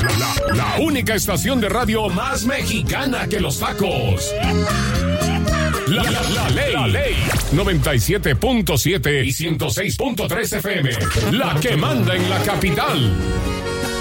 La única estación de radio más mexicana que los tacos. La ley. 97.7 y 106.3 FM. La que manda en la capital.